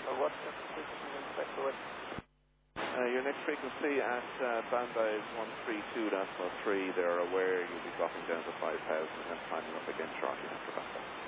What's the frequency you expect to win? Your next frequency at Bandai is 132.3. They're aware you'll be dropping down to 5,000 and then climbing up again shortly after that.